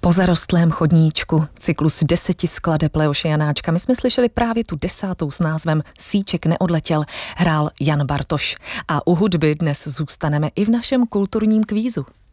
Po zarostlém chodníčku, cyklus 10 skladeb Leoše Janáčka. My jsme slyšeli právě tu 10. s názvem Síček neodletěl, hrál Jan Bartoš. A u hudby dnes zůstaneme i v našem kulturním kvízu.